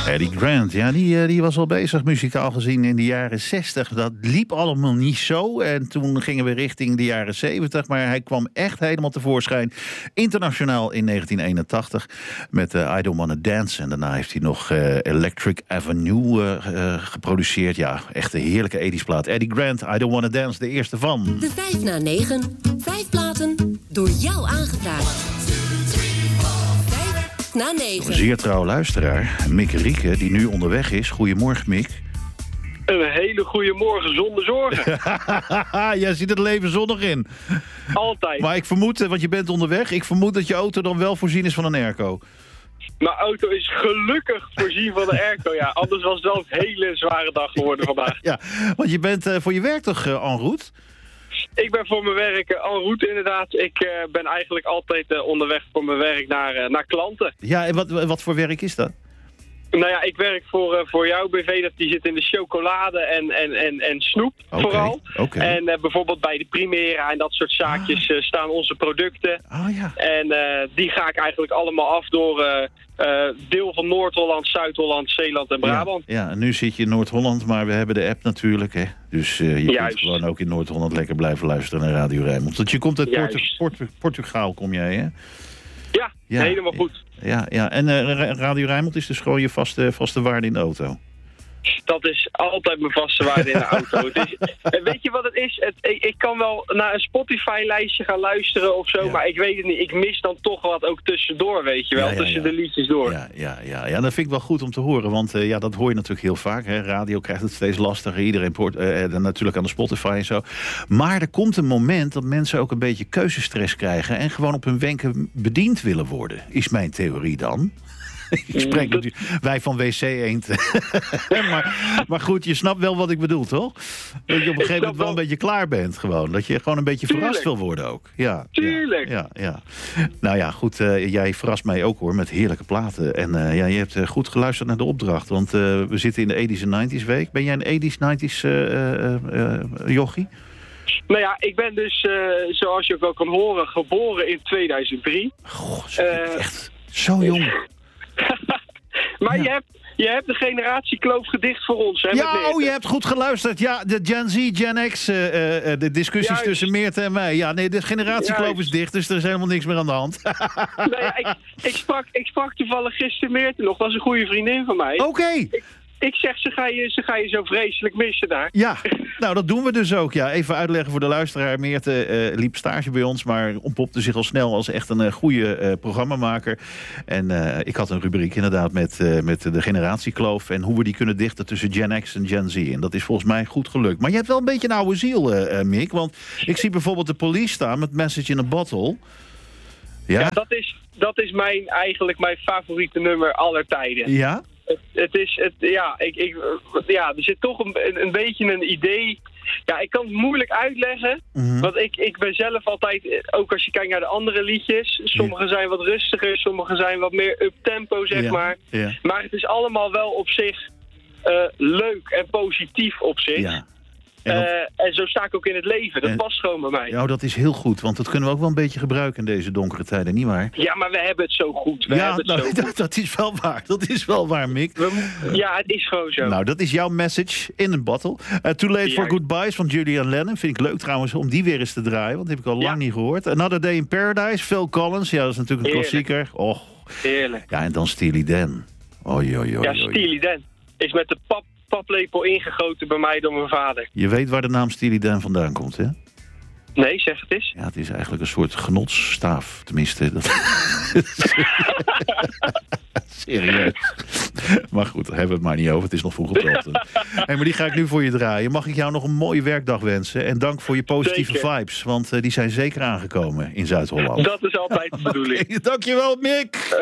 Eddie Grant, ja, die was al bezig muzikaal gezien in de jaren 60. Dat liep allemaal niet zo. En toen gingen we richting de jaren 70. Maar hij kwam echt helemaal tevoorschijn. Internationaal in 1981 met I Don't Wanna Dance. En daarna heeft hij nog Electric Avenue geproduceerd. Ja, echt een heerlijke 80's plaat. Eddie Grant, I Don't Wanna Dance, de eerste van. De 5 na 9. 5 platen door jou aangevraagd. 5 na 9. Een zeer trouw luisteraar, Mick Rieke, die nu onderweg is. Goedemorgen, Mick. Een hele goede morgen zonder zorgen. Jij ziet het leven zonnig in. Altijd. Maar ik vermoed, want je bent onderweg, ik vermoed dat je auto dan wel voorzien is van een airco. Mijn auto is gelukkig voorzien van de airco, ja. Anders was het wel een hele zware dag geworden vandaag. Ja, want je bent voor je werk toch en route? Ik ben voor mijn werk en route inderdaad. Ik ben eigenlijk altijd onderweg voor mijn werk naar klanten. Ja, en wat voor werk is dat? Nou ja, ik werk voor jouw BV, die zit in de chocolade en snoep vooral. Okay. En bijvoorbeeld bij de Primera en dat soort zaakjes staan onze producten. Ja. En die ga ik eigenlijk allemaal af door deel van Noord-Holland, Zuid-Holland, Zeeland en Brabant. Ja, en nu zit je in Noord-Holland, maar we hebben de app natuurlijk. Hè? Dus je kunt gewoon ook in Noord-Holland lekker blijven luisteren naar Radio Rijnmond. Want je komt uit Portugal, kom jij, hè? Ja, helemaal goed. Ja. En Radio Rijnmond is dus gewoon je vaste waarde in de auto? Dat is altijd mijn vaste waarde in de auto. Weet je wat het is? Ik kan wel naar een Spotify-lijstje gaan luisteren of zo, maar ik weet het niet. Ik mis dan toch wat ook tussendoor, weet je wel, tussen de liedjes door. Ja, dat vind ik wel goed om te horen, want dat hoor je natuurlijk heel vaak. Hè. Radio krijgt het steeds lastiger, iedereen natuurlijk aan de Spotify en zo. Maar er komt een moment dat mensen ook een beetje keuzestress krijgen en gewoon op hun wenken bediend willen worden, is mijn theorie dan. Ik spreek natuurlijk, wij van WC Eend. maar goed, je snapt wel wat ik bedoel, toch? Dat je op een gegeven moment wel een beetje klaar bent gewoon. Dat je gewoon een beetje verrast wil worden ook. Ja, tuurlijk. Ja. Nou ja, goed, jij verrast mij ook hoor, met heerlijke platen. En je hebt goed geluisterd naar de opdracht. Want we zitten in de 80s en 90s week. Ben jij een 80s, 90s jochie? Nou ja, ik ben dus, zoals je ook wel kan horen, geboren in 2003. Goh, echt zo jong. Maar je hebt de generatiekloof gedicht voor ons, hè? Ja, je hebt goed geluisterd. Ja, de Gen Z, Gen X, de discussies tussen Meerte en mij. Ja, nee, de generatiekloof is dicht, dus er is helemaal niks meer aan de hand. Nou ja, ik sprak toevallig gisteren Meerte nog. Dat is een goede vriendin van mij. Oké. Ik zeg, ze ga je zo vreselijk missen daar. Ja, nou dat doen we dus ook. Ja, even uitleggen voor de luisteraar. Meerte liep stage bij ons, maar ontpopte zich al snel als echt een goede programmamaker. En ik had een rubriek inderdaad met de generatiekloof en hoe we die kunnen dichten tussen Gen X en Gen Z. En dat is volgens mij goed gelukt. Maar je hebt wel een beetje een oude ziel, Mick. Want ik zie bijvoorbeeld de Police staan met Message in a Bottle. Ja, dat is eigenlijk mijn favoriete nummer aller tijden. Ja? Er zit toch een beetje een idee. Ja, ik kan het moeilijk uitleggen. Mm-hmm. Want ik ben zelf altijd, ook als je kijkt naar de andere liedjes, sommige zijn wat rustiger, sommige zijn wat meer up-tempo, zeg maar. Yeah. Maar het is allemaal wel op zich leuk en positief op zich. Ja. En zo sta ik ook in het leven. Dat past gewoon bij mij. Ja, dat is heel goed. Want dat kunnen we ook wel een beetje gebruiken in deze donkere tijden, nietwaar? Ja, maar we hebben het zo goed. Dat is wel waar. Dat is wel waar, Mick. Ja, het is gewoon zo. Nou, dat is jouw message in een bottle. Too Late for Goodbyes van Julian Lennon. Vind ik leuk trouwens om die weer eens te draaien. Want dat heb ik al lang niet gehoord. Another Day in Paradise, Phil Collins. Ja, dat is natuurlijk een klassieker. Oh. Heerlijk. Ja, en dan Steely Dan. Ja, Steely Dan is met de paplepel ingegoten bij mij door mijn vader. Je weet waar de naam Steely Dan vandaan komt, hè? Nee, zeg het eens. Ja, het is eigenlijk een soort genotsstaaf. Tenminste, dat... Serieus. Maar goed, daar hebben we het maar niet over. Het is nog vroeg op de ochtend. Hey, maar die ga ik nu voor je draaien. Mag ik jou nog een mooie werkdag wensen? En dank voor je positieve vibes. Want die zijn zeker aangekomen in Zuid-Holland. Dat is altijd de bedoeling. Dankjewel, Mick.